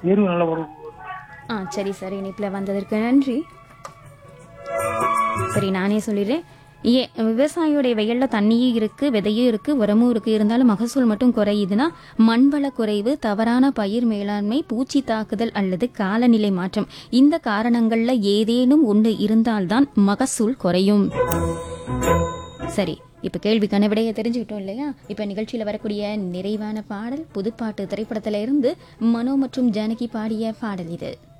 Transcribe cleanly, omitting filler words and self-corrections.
எருவு நல்லா வரும். சரி சார், இணைப்பில் வந்ததற்கு நன்றி. சரி, நானே சொல்லிடுறேன். விவசாயியோடைய வயல்ல தண்ணியும் இருக்கு, விதையும் இருக்கு, உரமும் இருக்கு, இருந்தாலும் மகசூல் மட்டும் குறையுதுன்னா மண்வள குறைவு, தவறான பயிர் மேலாண்மை, பூச்சி தாக்குதல் அல்லது காலநிலை மாற்றம், இந்த காரணங்கள்ல ஏதேனும் ஒன்று இருந்தால்தான் மகசூல் குறையும். சரி, இப்ப கேள்விக்கான விடையை தெரிஞ்சுக்கிட்டோம் இல்லையா? இப்ப நிகழ்ச்சியில வரக்கூடிய நிறைவான பாடல் புதுப்பாட்டு திரைப்படத்தில இருந்து மனோ மற்றும் ஜானகி பாடிய பாடல் இது.